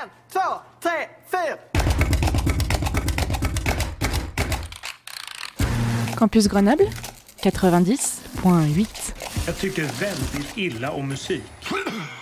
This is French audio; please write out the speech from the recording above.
2, 3, 4. Campus Grenoble 90.8. Jag tycker väldigt illa om musik.